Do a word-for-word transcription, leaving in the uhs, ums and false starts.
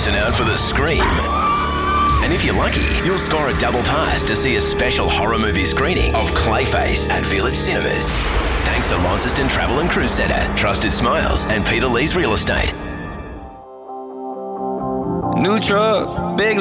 Listen out for the scream. And if you're lucky, you'll score a double pass to see a special horror movie screening of Clayface at Village Cinemas. Thanks to Launceston Travel and Cruise Centre, Trusted Smiles and Peter Lee's Real Estate. New truck, big